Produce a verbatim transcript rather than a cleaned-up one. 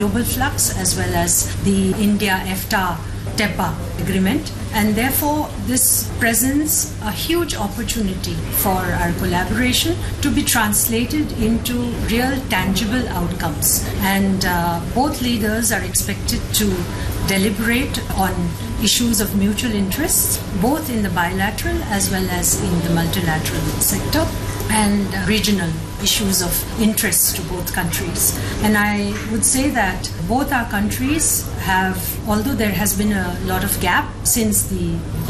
global flux as well as the India-EFTA TEPA agreement, and therefore this presents a huge opportunity for our collaboration to be translated into real tangible outcomes. And uh, both leaders are expected to deliberate on issues of mutual interest, both in the bilateral as well as in the multilateral sector, and uh, regional issues of interest to both countries. And I would say that both our countries have, although there has been a lot of gap since the